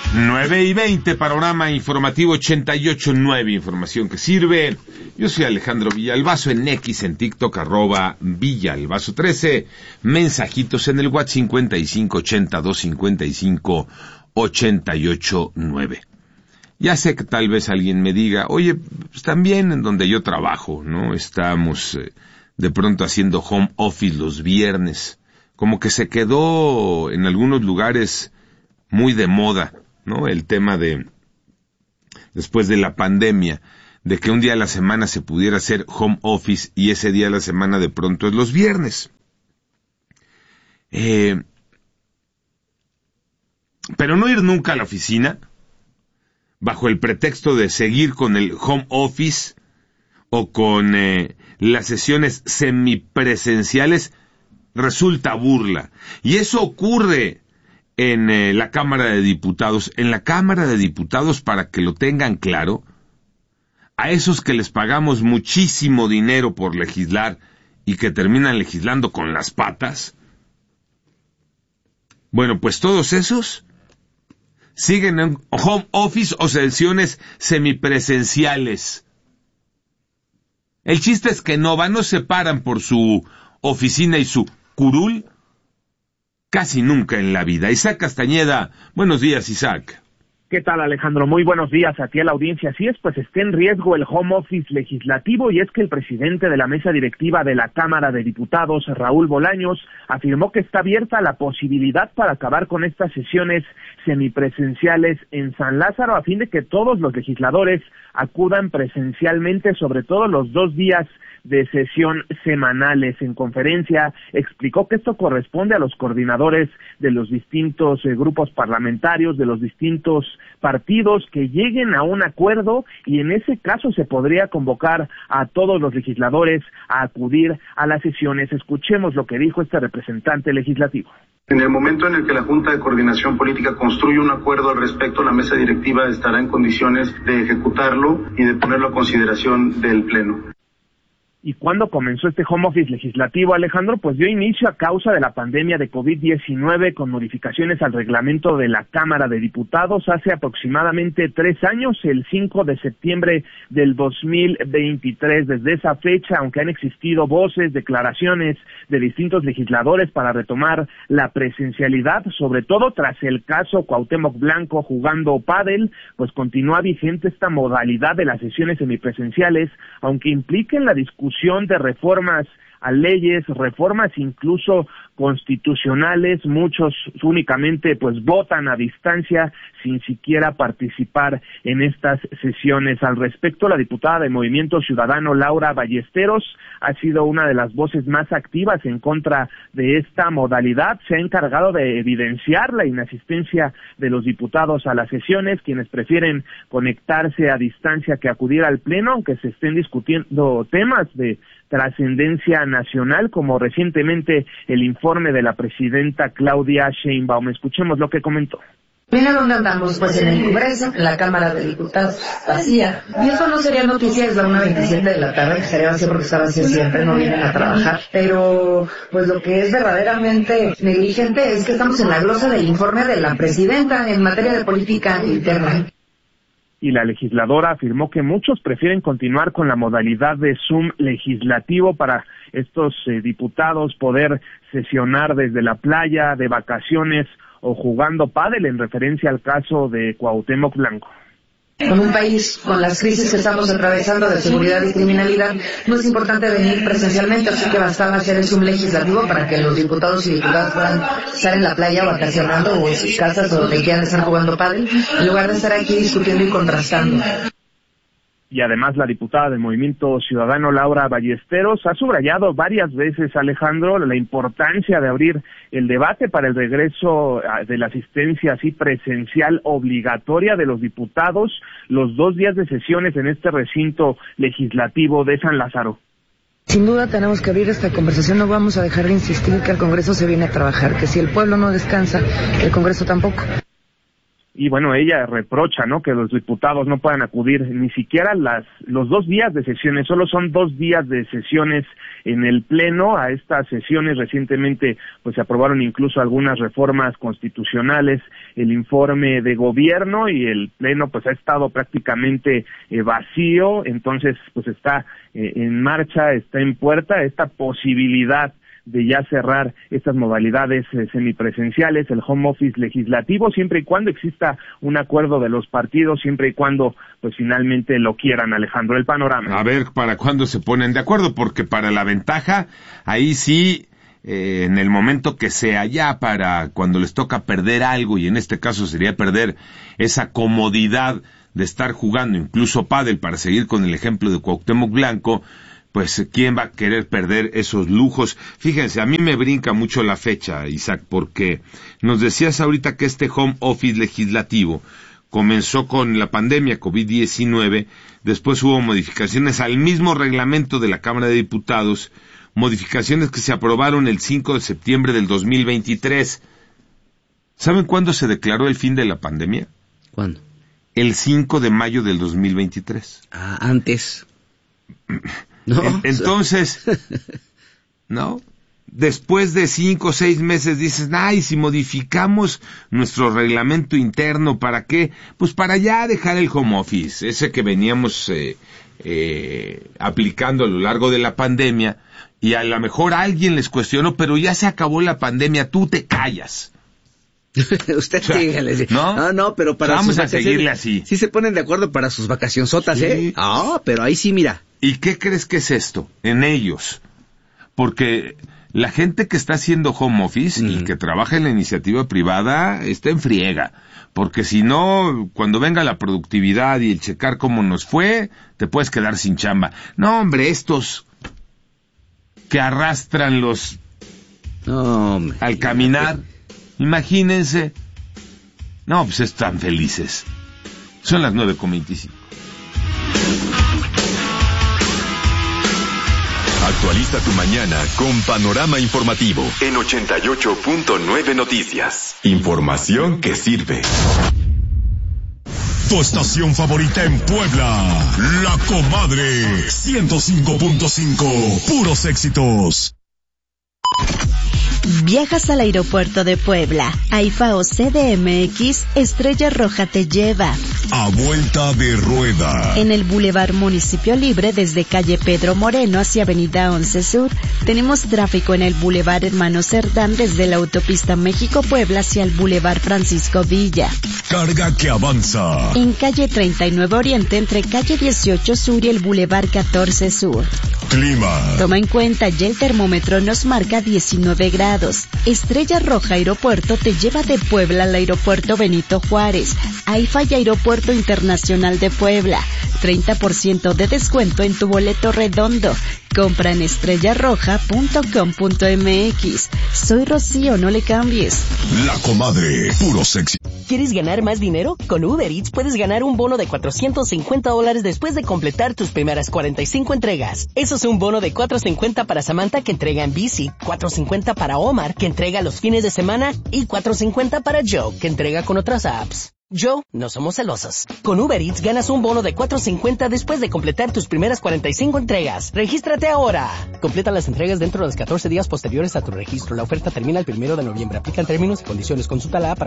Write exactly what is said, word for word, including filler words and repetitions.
nueve y veinte, panorama informativo ochenta y ocho punto nueve, información que sirve. Yo soy Alejandro Villalbazo, en X, en TikTok, arroba Villalbazo trece, mensajitos en el WhatsApp cincuenta y cinco ochenta dos cincuenta y cinco ochenta y ocho nueve. Ya sé que tal vez alguien me diga, oye, pues también en donde yo trabajo, ¿no? Estamos eh, de pronto haciendo home office los viernes. Como que se quedó en algunos lugares muy de moda, ¿no? El tema de, después de la pandemia, de que un día a la semana se pudiera hacer home office y ese día a la semana de pronto es los viernes. Eh, pero no ir nunca a la oficina, bajo el pretexto de seguir con el home office o con eh, las sesiones semipresenciales, resulta burla. Y eso ocurre en eh, la Cámara de Diputados. En la Cámara de Diputados, para que lo tengan claro, a esos que les pagamos muchísimo dinero por legislar y que terminan legislando con las patas, bueno, pues todos esos siguen en home office o sesiones semipresenciales. El chiste es que no van, no se paran por su oficina y su curul casi nunca en la vida. Isaac Castañeda, buenos días, Isaac. ¿Qué tal, Alejandro? Muy buenos días a ti, a la audiencia. Así es, pues está en riesgo el home office legislativo, y es que el presidente de la mesa directiva de la Cámara de Diputados, Raúl Bolaños, afirmó que está abierta la posibilidad para acabar con estas sesiones semipresenciales en San Lázaro, a fin de que todos los legisladores acudan presencialmente, sobre todo los dos días de sesión semanales. En conferencia explicó que esto corresponde a los coordinadores de los distintos eh, grupos parlamentarios, de los distintos partidos, que lleguen a un acuerdo, y en ese caso se podría convocar a todos los legisladores a acudir a las sesiones. Escuchemos lo que dijo este representante legislativo. En el momento en el que la Junta de Coordinación Política construye un acuerdo al respecto, la mesa directiva estará en condiciones de ejecutarlo y de ponerlo a consideración del Pleno. ¿Y cuándo comenzó este home office legislativo, Alejandro? Pues dio inicio a causa de la pandemia de COVID diecinueve, con modificaciones al reglamento de la Cámara de Diputados hace aproximadamente tres años, el cinco de septiembre del dos mil veintitrés. Desde esa fecha, aunque han existido voces, declaraciones de distintos legisladores para retomar la presencialidad, sobre todo tras el caso Cuauhtémoc Blanco jugando pádel, pues continúa vigente esta modalidad de las sesiones semipresenciales, aunque impliquen la discusión de reformas a leyes, reformas incluso constitucionales. Muchos únicamente pues votan a distancia sin siquiera participar en estas sesiones. Al respecto, la diputada de Movimiento Ciudadano, Laura Ballesteros, ha sido una de las voces más activas en contra de esta modalidad. Se ha encargado de evidenciar la inasistencia de los diputados a las sesiones, quienes prefieren conectarse a distancia que acudir al Pleno, aunque se estén discutiendo temas de trascendencia nacional, como recientemente el informe de la presidenta Claudia Sheinbaum. Escuchemos lo que comentó. Mira dónde andamos, pues en el Congreso, en la Cámara de Diputados, vacía. Y eso no sería noticia, es la una veintisiete de la tarde, que sería vacía porque está vacía siempre, no vienen a trabajar. Pero, pues lo que es verdaderamente negligente es que estamos en la glosa del informe de la presidenta en materia de política interna. Y la legisladora afirmó que muchos prefieren continuar con la modalidad de Zoom legislativo para estos eh, diputados poder sesionar desde la playa, de vacaciones o jugando pádel, en referencia al caso de Cuauhtémoc Blanco. Con un país con las crisis que estamos atravesando de seguridad y criminalidad, no es importante venir presencialmente, así que bastaba hacer el Zoom legislativo para que los diputados y diputadas puedan estar en la playa vacacionando o en sus casas o donde quieran estar jugando pádel, en lugar de estar aquí discutiendo y contrastando. Y además la diputada del Movimiento Ciudadano, Laura Ballesteros, ha subrayado varias veces, Alejandro, la importancia de abrir el debate para el regreso de la asistencia así presencial obligatoria de los diputados los dos días de sesiones en este recinto legislativo de San Lázaro. Sin duda tenemos que abrir esta conversación, no vamos a dejar de insistir que el Congreso se viene a trabajar, que si el pueblo no descansa, el Congreso tampoco. y bueno, ella reprocha, ¿no?, que los diputados no puedan acudir ni siquiera las los dos días de sesiones, solo son dos días de sesiones en el Pleno. A estas sesiones recientemente pues se aprobaron incluso algunas reformas constitucionales, el informe de gobierno, y el Pleno pues ha estado prácticamente eh, vacío. Entonces pues está eh, en marcha, está en puerta esta posibilidad de ya cerrar estas modalidades eh, semipresenciales, el home office legislativo, siempre y cuando exista un acuerdo de los partidos, siempre y cuando pues finalmente lo quieran, Alejandro. El panorama. A ver, ¿para cuándo se ponen de acuerdo? Porque para la ventaja, ahí sí, eh, en el momento que sea, ya para cuando les toca perder algo, y en este caso sería perder esa comodidad de estar jugando incluso pádel, para seguir con el ejemplo de Cuauhtémoc Blanco, pues ¿quién va a querer perder esos lujos? Fíjense, a mí me brinca mucho la fecha, Isaac, porque nos decías ahorita que este home office legislativo comenzó con la pandemia COVID diecinueve, después hubo modificaciones al mismo reglamento de la Cámara de Diputados, modificaciones que se aprobaron el cinco de septiembre del dos mil veintitrés. ¿Saben cuándo se declaró el fin de la pandemia? ¿Cuándo? El cinco de mayo del dos mil veintitrés. Ah, antes. No. Entonces, ¿no? Después de cinco o seis meses dices, ay, si modificamos nuestro reglamento interno, ¿para qué? Pues para ya dejar el home office, ese que veníamos eh, eh, aplicando a lo largo de la pandemia, y a lo mejor alguien les cuestionó, pero ya se acabó la pandemia, tú te callas. Usted, o sea, dígale, ¿no? no, no, pero para vamos sus a seguirle así. Sí se ponen de acuerdo para sus vacacionzotas, sí. ¿eh? Ah, pero ahí sí, mira. ¿Y qué crees que es esto? En ellos. Porque la gente que está haciendo home office mm. y que trabaja en la iniciativa privada está en friega. Porque si no, cuando venga la productividad y el checar cómo nos fue, te puedes quedar sin chamba. No, hombre, estos que arrastran los... No, hombre. Al caminar... Imagínense. No, pues están felices. Son las nueve con veinticinco. Actualiza tu mañana con Panorama Informativo en ochenta y ocho punto nueve Noticias. Información que sirve. Tu estación favorita en Puebla, La Comadre, ciento cinco punto cinco, puros éxitos. Viajas al aeropuerto de Puebla. AIFA C D M X Estrella Roja te lleva a vuelta de rueda. En el Boulevard Municipio Libre, desde calle Pedro Moreno hacia avenida once Sur. Tenemos tráfico en el Boulevard Hermano Cerdán, desde la autopista México-Puebla hacia el Boulevard Francisco Villa. Carga que avanza. En calle treinta y nueve Oriente, entre calle dieciocho Sur y el Boulevard catorce Sur. Clima. Toma en cuenta, ya el termómetro nos marca diecinueve grados. Estrella Roja Aeropuerto te lleva de Puebla al Aeropuerto Benito Juárez. AIFA y Aeropuerto Internacional de Puebla. treinta por ciento de descuento en tu boleto redondo. Compra en estrella roja punto com punto m x. Soy Rocío, no le cambies. La Comadre, puro sexy. ¿Quieres ganar más dinero? Con Uber Eats puedes ganar un bono de cuatrocientos cincuenta dólares después de completar tus primeras cuarenta y cinco entregas. Eso es un bono de cuatrocientos cincuenta para Samantha, que entrega en bici, cuatrocientos cincuenta para Omar, que entrega los fines de semana, y cuatrocientos cincuenta para Joe, que entrega con otras apps. Joe, no somos celosos. Con Uber Eats ganas un bono de cuatrocientos cincuenta después de completar tus primeras cuarenta y cinco entregas. ¡Regístrate ahora! Completa las entregas dentro de los catorce días posteriores a tu registro. La oferta termina el primero de noviembre. Aplican términos y condiciones. Consulta la app para